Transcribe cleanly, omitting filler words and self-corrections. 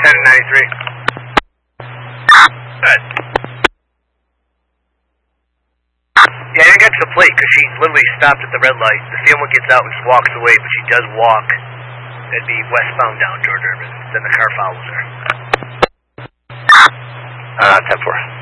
1093. Good. Yeah, I didn't get to the plate because she literally stopped at the red light. The C1 gets out and just walks away, but she does walk. That'd be westbound down George Urban. Then the car follows her. 10-4.